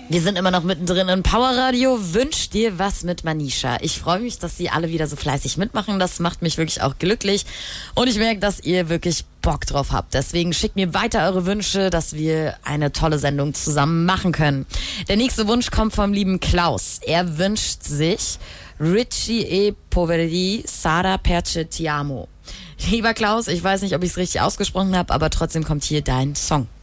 Wir sind immer noch mittendrin in Powerradio. Wünsch dir was mit Manisha. Ich freue mich, dass Sie alle wieder so fleißig mitmachen. Das macht mich wirklich auch glücklich. Und ich merke, dass ihr wirklich Bock drauf habt. Deswegen schickt mir weiter eure Wünsche, dass wir eine tolle Sendung zusammen machen können. Der nächste Wunsch kommt vom lieben Klaus. Er wünscht sich Richie e Poveri Sara Perce Ti Amo. Lieber Klaus, ich weiß nicht, ob ich es richtig ausgesprochen habe, aber trotzdem kommt hier dein Song.